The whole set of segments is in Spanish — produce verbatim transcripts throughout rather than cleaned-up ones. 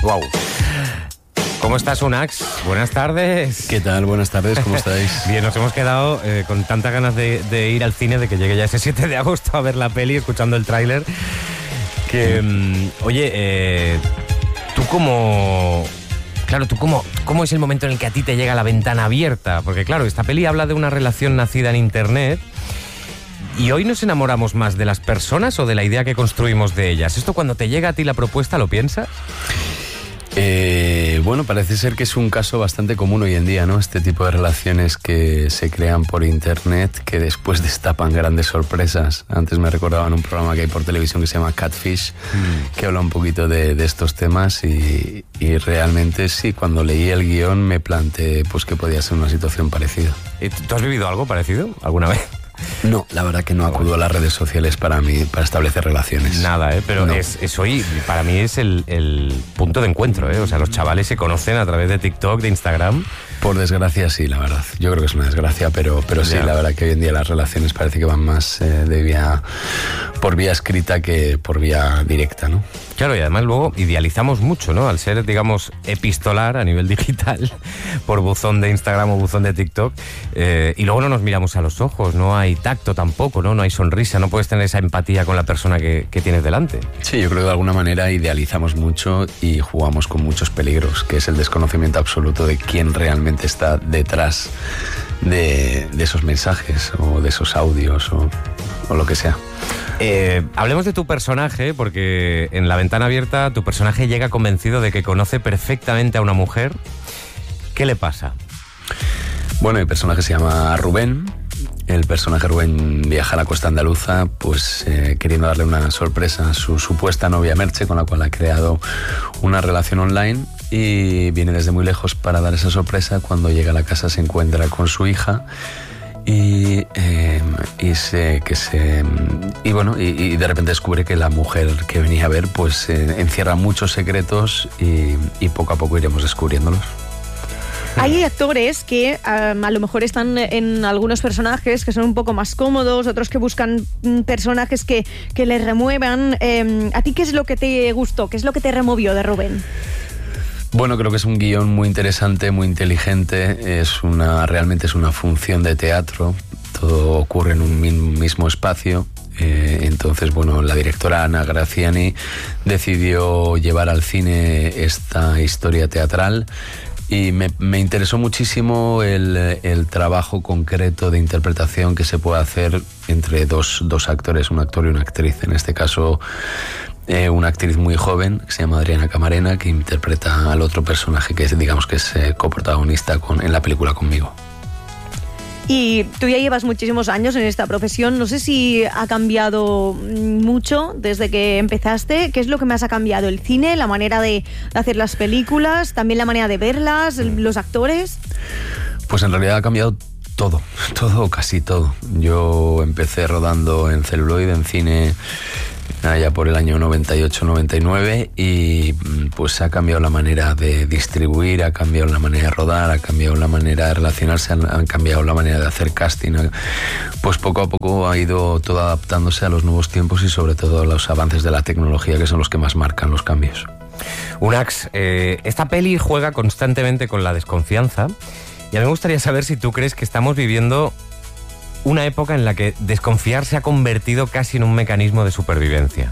Wow. ¿Cómo estás, Unax? Buenas tardes. ¿Qué tal? Buenas tardes, ¿cómo estáis? Bien, nos hemos quedado eh, con tantas ganas de, de ir al cine, de que llegue ya ese siete de agosto a ver la peli, escuchando el tráiler. Que, um, oye, eh, tú como... Claro, tú cómo, cómo es el momento en el que a ti te llega La Ventana Abierta. Porque claro, esta peli habla de una relación nacida en Internet. ¿Y hoy nos enamoramos más de las personas o de la idea que construimos de ellas? ¿Esto cuando te llega a ti la propuesta lo piensas? Eh, bueno, parece ser que es un caso bastante común hoy en día, ¿no? Este tipo de relaciones que se crean por internet, que después destapan grandes sorpresas. Antes me recordaban un programa que hay por televisión que se llama Catfish, mm. que habla un poquito de, de estos temas y, y realmente sí, cuando leí el guión me planteé pues que podía ser una situación parecida. ¿Tú has vivido algo parecido alguna vez? No, la verdad que no acudo a las redes sociales para mí, para establecer relaciones. Nada, ¿eh? Pero no. es, es hoy, para mí es el, el punto de encuentro, ¿eh? O sea, los chavales se conocen a través de TikTok, de Instagram. Por desgracia, sí, la verdad. Yo creo que es una desgracia, pero, pero sí, yeah. La verdad que hoy en día las relaciones parece que van más eh, de vía, por vía escrita que por vía directa, ¿no? Claro, y además luego idealizamos mucho, ¿no? Al ser, digamos, epistolar a nivel digital, por buzón de Instagram o buzón de TikTok, eh, y luego no nos miramos a los ojos, no hay tacto tampoco, ¿no? No hay sonrisa, no puedes tener esa empatía con la persona que, que tienes delante. Sí, yo creo que de alguna manera idealizamos mucho y jugamos con muchos peligros, que es el desconocimiento absoluto de quién realmente está detrás de, de esos mensajes o de esos audios o, o lo que sea. Eh, hablemos de tu personaje, porque en La Ventana Abierta tu personaje llega convencido de que conoce perfectamente a una mujer. ¿Qué le pasa? Bueno, el personaje se llama Rubén. El personaje Rubén viaja a la costa andaluza pues eh, queriendo darle una sorpresa a su supuesta novia Merche, con la cual ha creado una relación online, y viene desde muy lejos para dar esa sorpresa. Cuando llega a la casa se encuentra con su hija y, eh, y, se, que se, y, bueno, y, y de repente descubre que la mujer que venía a ver pues eh, encierra muchos secretos y, y poco a poco iremos descubriéndolos. Hay actores que um, a lo mejor están en algunos personajes que son un poco más cómodos, otros que buscan personajes que, que les remuevan. Eh, ¿A ti qué es lo que te gustó? ¿Qué es lo que te removió de Rubén? Bueno, creo que es un guión muy interesante, muy inteligente. Es una, realmente es una función de teatro. Todo ocurre en un mismo espacio. Eh, entonces, bueno, la directora Ana Graziani decidió llevar al cine esta historia teatral. Y me, me interesó muchísimo el, el trabajo concreto de interpretación que se puede hacer entre dos, dos actores, un actor y una actriz. En este caso, eh, una actriz muy joven, que se llama Adriana Camarena, que interpreta al otro personaje que es, digamos, que es eh, coprotagonista con, en la película conmigo. Y tú ya llevas muchísimos años en esta profesión. No sé si ha cambiado mucho desde que empezaste. ¿Qué es lo que más ha cambiado? ¿El cine? ¿La manera de hacer las películas? ¿También la manera de verlas? ¿Los actores? Pues en realidad ha cambiado todo. Todo, casi todo. Yo empecé rodando en celuloide, en cine, allá por el año noventa y ocho noventa y nueve, y pues ha cambiado la manera de distribuir, ha cambiado la manera de rodar, ha cambiado la manera de relacionarse, ha cambiado la manera de hacer casting. Pues poco a poco ha ido todo adaptándose a los nuevos tiempos y sobre todo a los avances de la tecnología, que son los que más marcan los cambios. Unax, eh, esta peli juega constantemente con la desconfianza, y a mí me gustaría saber si tú crees que estamos viviendo una época en la que desconfiar se ha convertido casi en un mecanismo de supervivencia.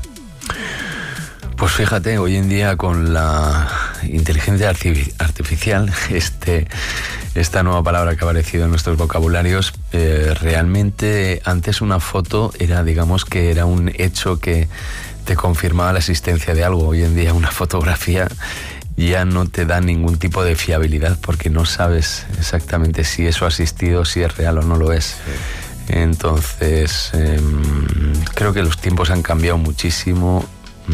Pues fíjate, hoy en día con la inteligencia artificial, este, esta nueva palabra que ha aparecido en nuestros vocabularios, eh, realmente antes una foto era, digamos que era un hecho que te confirmaba la existencia de algo. Hoy en día una fotografía ya no te da ningún tipo de fiabilidad porque no sabes exactamente si eso ha existido, si es real o no lo es. Sí. Entonces, eh, creo que los tiempos han cambiado muchísimo,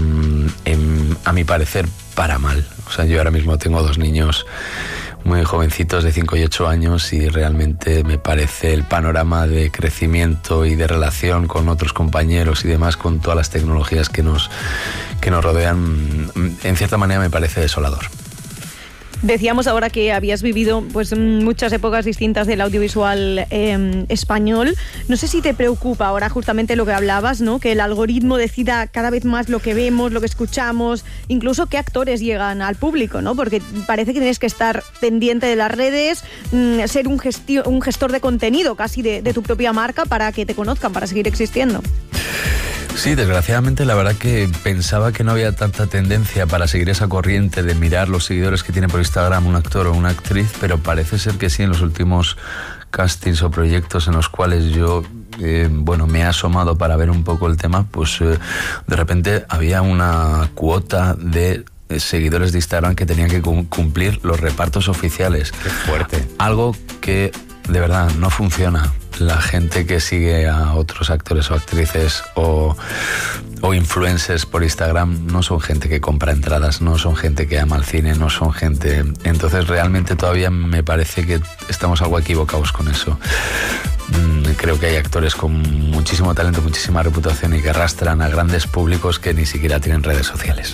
en, a mi parecer, para mal. O sea, yo ahora mismo tengo dos niños muy jovencitos de cinco y ocho años y realmente me parece el panorama de crecimiento y de relación con otros compañeros y demás, con todas las tecnologías que nos, que nos rodean, en cierta manera me parece desolador. Decíamos ahora que habías vivido pues muchas épocas distintas del audiovisual eh, español. No sé si te preocupa ahora justamente lo que hablabas, ¿no? Que el algoritmo decida cada vez más lo que vemos, lo que escuchamos, incluso qué actores llegan al público, ¿no? Porque parece que tienes que estar pendiente de las redes, mmm, ser un, gestio, un gestor de contenido casi de, de tu propia marca para que te conozcan, para seguir existiendo. Sí, desgraciadamente la verdad que pensaba que no había tanta tendencia para seguir esa corriente de mirar los seguidores que tiene por Instagram un actor o una actriz, pero parece ser que sí en los últimos castings o proyectos en los cuales yo eh, bueno, me he asomado para ver un poco el tema, pues eh, de repente había una cuota de seguidores de Instagram que tenían que cumplir los repartos oficiales. Qué fuerte. Algo que de verdad no funciona. La gente que sigue a otros actores o actrices o, o influencers por Instagram no son gente que compra entradas, no son gente que ama el cine, no son gente... Entonces realmente todavía me parece que estamos algo equivocados con eso. Creo que hay actores con muchísimo talento, muchísima reputación y que arrastran a grandes públicos que ni siquiera tienen redes sociales.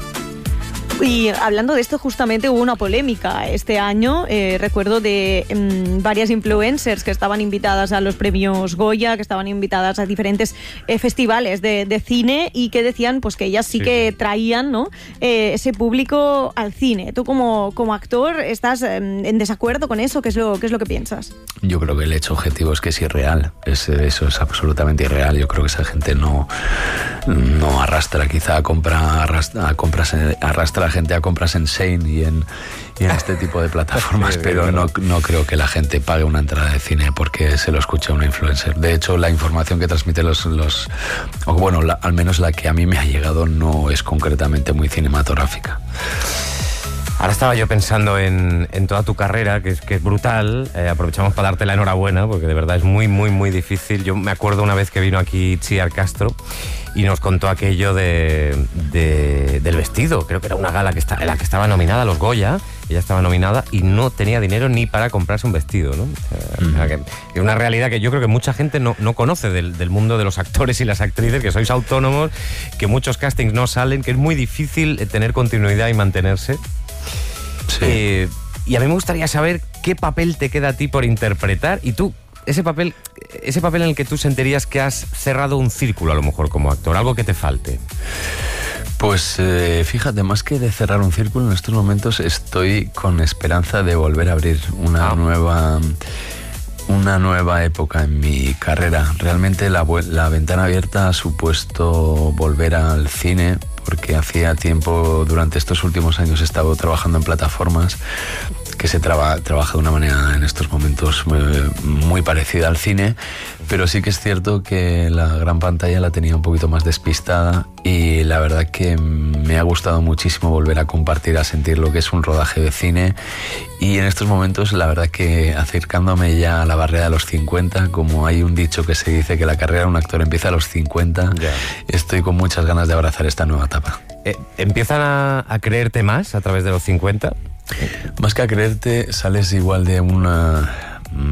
Y hablando de esto, justamente hubo una polémica este año, eh, recuerdo de um, varias influencers que estaban invitadas a los premios Goya, que estaban invitadas a diferentes eh, festivales de, de cine y que decían pues que ellas sí, sí. que traían, ¿no? eh, ese público al cine. ¿Tú como, como actor estás eh, en desacuerdo con eso? ¿Qué es, lo, ¿Qué es lo que piensas? Yo creo que el hecho objetivo es que es irreal, es, eso es absolutamente irreal. Yo creo que esa gente no, no arrastra quizá a, compra, arrastra, a compras, arrastra gente a compras en Shane y en, y en este tipo de plataformas, sí, pero no, no creo que la gente pague una entrada de cine porque se lo escucha una influencer. De hecho, la información que transmite los... los o bueno, la, al menos la que a mí me ha llegado no es concretamente muy cinematográfica. Ahora estaba yo pensando en, en toda tu carrera, que es, que es brutal. Eh, aprovechamos para darte la enhorabuena, porque de verdad es muy, muy, muy difícil. Yo me acuerdo una vez que vino aquí Chiar Castro y nos contó aquello de, de, del vestido. Creo que era una gala que está, en la que estaba nominada a los Goya. Ella estaba nominada y no tenía dinero ni para comprarse un vestido, ¿no? O sea, que es una realidad que yo creo que mucha gente no, no conoce del, del mundo de los actores y las actrices, que sois autónomos, que muchos castings no salen, que es muy difícil tener continuidad y mantenerse. Sí. Eh, y a mí me gustaría saber qué papel te queda a ti por interpretar y tú, ese papel, ese papel en el que tú sentirías que has cerrado un círculo a lo mejor como actor, algo que te falte. Pues eh, fíjate, más que de cerrar un círculo, en estos momentos estoy con esperanza de volver a abrir una ah. nueva... una nueva época en mi carrera. Realmente la, la ventana abierta ha supuesto volver al cine, porque hacía tiempo, durante estos últimos años he estado trabajando en plataformas que se traba, trabaja de una manera en estos momentos muy, muy parecida al cine, pero sí que es cierto que la gran pantalla la tenía un poquito más despistada y la verdad que me ha gustado muchísimo volver a compartir, a sentir lo que es un rodaje de cine y en estos momentos la verdad que acercándome ya a la barrera de los cincuenta, como hay un dicho que se dice que la carrera de un actor empieza a los cincuenta, yeah. estoy con muchas ganas de abrazar esta nueva etapa. Eh, ¿Empiezan a, a creerte más a través de los cincuenta? Más que a creerte, sales igual de una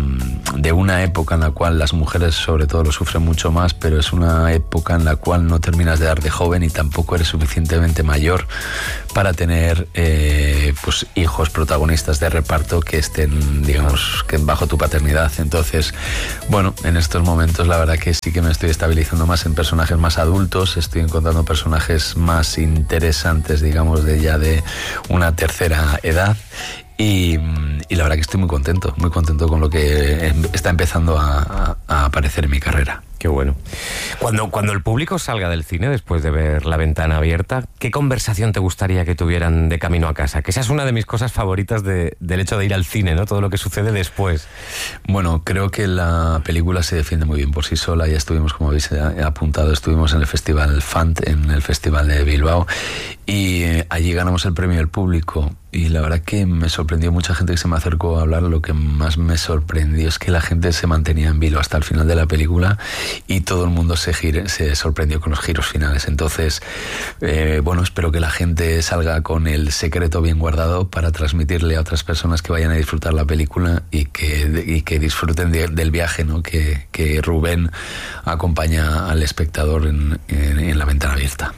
de una época en la cual las mujeres sobre todo lo sufren mucho más, pero es una época en la cual no terminas de dar de joven y tampoco eres suficientemente mayor para tener eh, pues hijos protagonistas de reparto que estén, digamos, que bajo tu paternidad. Entonces, bueno, en estos momentos la verdad que sí que me estoy estabilizando más en personajes más adultos, estoy encontrando personajes más interesantes, digamos, de ya de una tercera edad. Y, y la verdad que estoy muy contento, muy contento con lo que está empezando a, a, a aparecer en mi carrera. Qué bueno. Cuando, cuando el público salga del cine después de ver La Ventana Abierta, ¿qué conversación te gustaría que tuvieran de camino a casa? Que esa es una de mis cosas favoritas de, del hecho de ir al cine, ¿no? Todo lo que sucede después. Bueno, creo que la película se defiende muy bien por sí sola. Ya estuvimos, como habéis apuntado, estuvimos en el Festival Fant, en el Festival de Bilbao, y allí ganamos el premio del público. Y la verdad que me sorprendió mucha gente que se me acercó a hablar. Lo que más me sorprendió es que la gente se mantenía en vilo hasta el final de la película y todo el mundo se, gire, se sorprendió con los giros finales. Entonces, eh, bueno, espero que la gente salga con el secreto bien guardado para transmitirle a otras personas que vayan a disfrutar la película y que, y que disfruten de, del viaje, ¿no? que, que Rubén acompaña al espectador en, en, en La Ventana Abierta.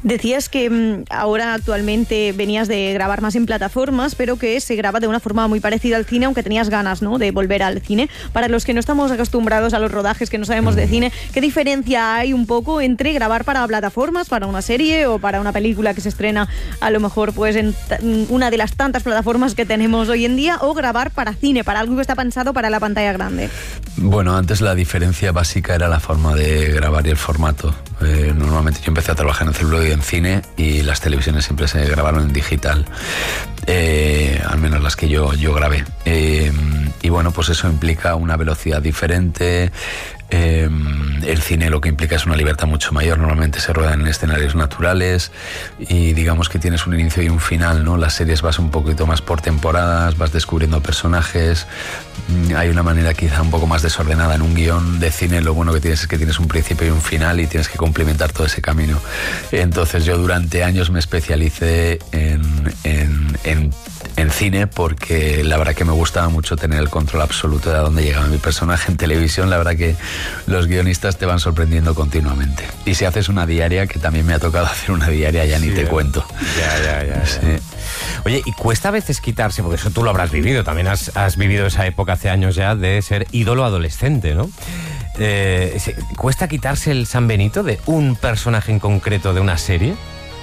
Decías que mmm, ahora actualmente venías de grabar más en plataformas, pero que se graba de una forma muy parecida al cine, aunque tenías ganas, ¿no?, de volver al cine. Para los que no estamos acostumbrados a los rodajes, que no sabemos de cine, ¿qué diferencia hay un poco entre grabar para plataformas, para una serie o para una película que se estrena a lo mejor pues en una de las tantas plataformas que tenemos hoy en día, o grabar para cine, para algo que está pensado para la pantalla grande? Bueno, antes la diferencia básica era la forma de grabar y el formato. Eh, normalmente yo empecé a trabajar en celuloide en cine y las televisiones siempre se grabaron en digital, eh, al menos las que yo, yo grabé. Eh, y bueno, pues eso implica una velocidad diferente. Eh, el cine lo que implica es una libertad mucho mayor. Normalmente se ruedan en escenarios naturales y digamos que tienes un inicio y un final, ¿no? Las series vas un poquito más por temporadas, vas descubriendo personajes. Hay una manera quizá un poco más desordenada en un guión de cine. Lo bueno que tienes es que tienes un principio y un final y tienes que cumplimentar todo ese camino. Entonces yo durante años me especialicé en, en, en en cine porque la verdad que me gustaba mucho tener el control absoluto de a dónde llegaba mi personaje. En televisión la verdad que los guionistas te van sorprendiendo continuamente, y si haces una diaria, que también me ha tocado hacer una diaria, ya sí, ni te eh. cuento. Ya, ya, ya, sí. ya. Oye, y cuesta a veces quitarse, porque eso tú lo habrás vivido, también has, has vivido esa época hace años ya de ser ídolo adolescente, ¿no? Eh, ¿Cuesta quitarse el San Benito de un personaje en concreto de una serie?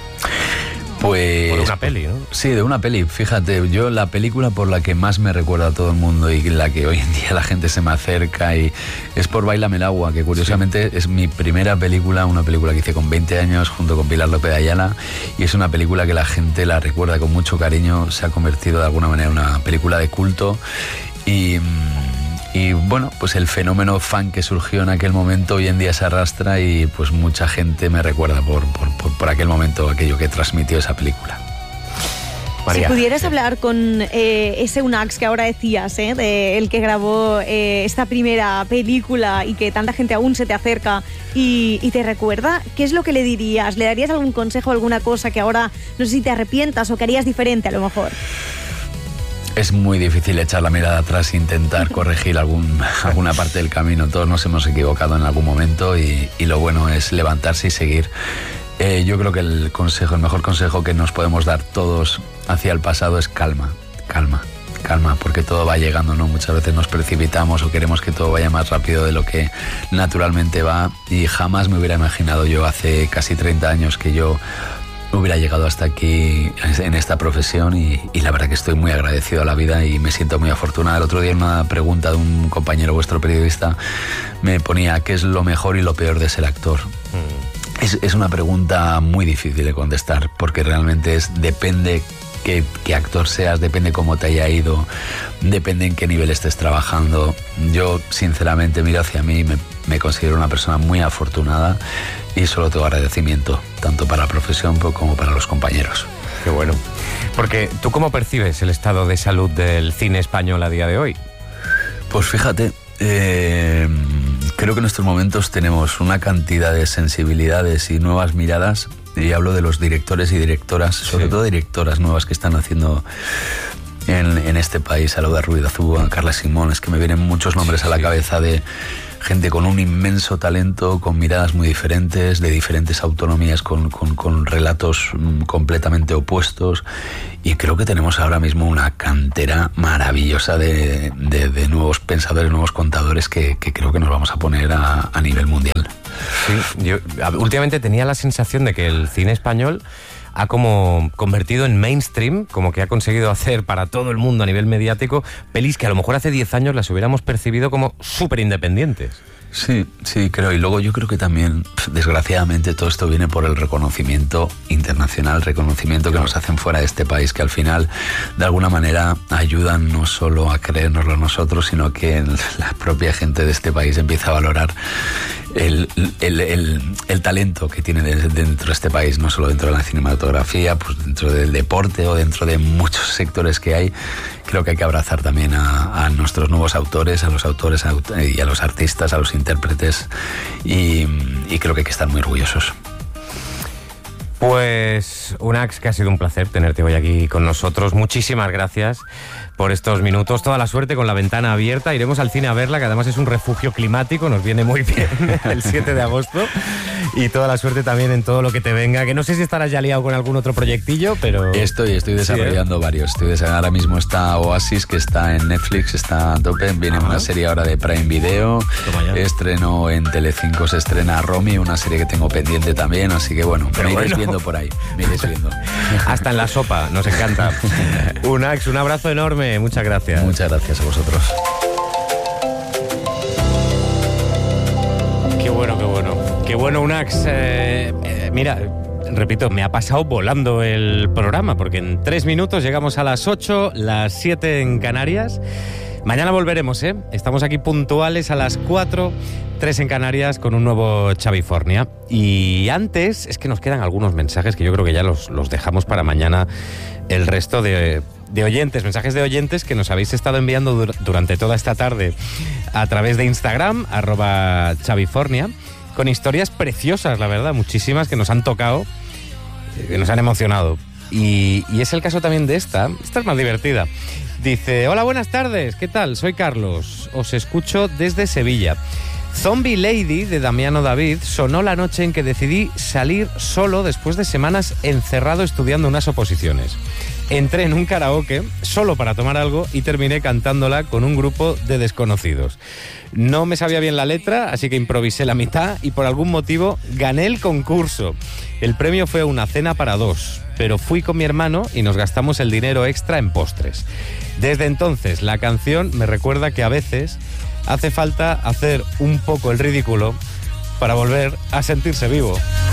Pues... Por una peli, ¿no? Sí, de una peli. Fíjate, yo la película por la que más me recuerda a todo el mundo y la que hoy en día la gente se me acerca y es por Báilame el agua, que curiosamente sí. es mi primera película, una película que hice con veinte años junto con Pilar López de Ayala, y es una película que la gente la recuerda con mucho cariño. Se ha convertido de alguna manera en una película de culto y... Y bueno, pues el fenómeno fan que surgió en aquel momento hoy en día se arrastra y pues mucha gente me recuerda por, por, por, por aquel momento, aquello que transmitió esa película. María. Si pudieras hablar con eh, ese Unax que ahora decías, eh, de el que grabó eh, esta primera película y que tanta gente aún se te acerca y, y te recuerda, ¿qué es lo que le dirías? ¿Le darías algún consejo, alguna cosa que ahora no sé si te arrepientas o que harías diferente a lo mejor? Es muy difícil echar la mirada atrás e intentar corregir algún, alguna parte del camino. Todos nos hemos equivocado en algún momento y, y lo bueno es levantarse y seguir. Eh, yo creo que el consejo, el mejor consejo que nos podemos dar todos hacia el pasado es calma, calma, calma, porque todo va llegando, ¿no? Muchas veces nos precipitamos o queremos que todo vaya más rápido de lo que naturalmente va, y jamás me hubiera imaginado yo hace casi treinta años que yo hubiera llegado hasta aquí en esta profesión y, y la verdad que estoy muy agradecido a la vida y me siento muy afortunado. El otro día en una pregunta de un compañero vuestro periodista me ponía ¿qué es lo mejor y lo peor de ser actor? Mm. Es, es una pregunta muy difícil de contestar porque realmente es depende qué, qué actor seas, depende cómo te haya ido, depende en qué nivel estés trabajando. Yo sinceramente miro hacia mí y me, me considero una persona muy afortunada y solo tengo agradecimiento, tanto para la profesión como para los compañeros. Qué bueno. Porque, ¿tú cómo percibes el estado de salud del cine español a día de hoy? Pues fíjate, eh, creo que en estos momentos tenemos una cantidad de sensibilidades y nuevas miradas, y hablo de los directores y directoras, sobre sí. todo directoras nuevas que están haciendo en, en este país, a Lauda Ruiz Azú, a Carla Simón, es que me vienen muchos nombres sí, a la sí. cabeza de gente con un inmenso talento, con miradas muy diferentes, de diferentes autonomías, con, con, con relatos completamente opuestos, y creo que tenemos ahora mismo una cantera maravillosa de, de, de nuevos pensadores, nuevos contadores que, que creo que nos vamos a poner a, a nivel mundial. Sí, yo últimamente tenía la sensación de que el cine español ha como convertido en mainstream, como que ha conseguido hacer para todo el mundo a nivel mediático pelis que a lo mejor hace diez años las hubiéramos percibido como súper independientes. Sí, sí, creo. Y luego yo creo que también, desgraciadamente, todo esto viene por el reconocimiento internacional, reconocimiento que nos hacen fuera de este país, que al final, de alguna manera, ayudan no solo a creérnoslo nosotros, sino que la propia gente de este país empieza a valorar el, el, el, el talento que tiene dentro de este país, no solo dentro de la cinematografía, pues dentro del deporte o dentro de muchos sectores que hay. Creo que hay que abrazar también a, a nuestros nuevos autores, a los autores y a los artistas, a los intérpretes, y, y creo que hay que estar muy orgullosos. Pues, Unax, que ha sido un placer tenerte hoy aquí con nosotros. Muchísimas gracias por estos minutos. Toda la suerte con La Ventana Abierta. Iremos al cine a verla, que además es un refugio climático, nos viene muy bien el siete de agosto. y toda la suerte también en todo lo que te venga, que no sé si estarás ya liado con algún otro proyectillo, pero... Estoy, estoy desarrollando sí, ¿eh? varios. Estoy desarrollando, ahora mismo está Oasis, que está en Netflix, está a tope. Viene Ajá. una serie ahora de Prime Video. Estreno en Telecinco, se estrena Romy, una serie que tengo pendiente también. Así que bueno, pero me bueno. iréis viendo por ahí. Me iréis viendo. Hasta en la sopa, nos encanta. Unax, un abrazo enorme, muchas gracias. Muchas gracias a vosotros. Qué bueno, qué bueno. Qué bueno, Unax. Eh, eh, mira, repito, me ha pasado volando el programa, porque en tres minutos llegamos a las ocho, las siete en Canarias. Mañana volveremos, ¿eh? Estamos aquí puntuales a las cuatro, tres en Canarias, con un nuevo Xavifornia. Y antes, es que nos quedan algunos mensajes que yo creo que ya los, los dejamos para mañana, el resto de... de oyentes, mensajes de oyentes que nos habéis estado enviando dur- durante toda esta tarde a través de Instagram, arroba Xavifornia, con historias preciosas, la verdad, muchísimas que nos han tocado, que nos han emocionado. Y, y es el caso también de esta, esta es más divertida. Dice, hola, buenas tardes, ¿qué tal? Soy Carlos, os escucho desde Sevilla. Zombie Lady, de Damiano David, sonó la noche en que decidí salir solo después de semanas encerrado estudiando unas oposiciones. Entré en un karaoke solo para tomar algo y terminé cantándola con un grupo de desconocidos. No me sabía bien la letra, así que improvisé la mitad y por algún motivo gané el concurso. El premio fue una cena para dos, pero fui con mi hermano y nos gastamos el dinero extra en postres. Desde entonces, la canción me recuerda que a veces hace falta hacer un poco el ridículo para volver a sentirse vivo.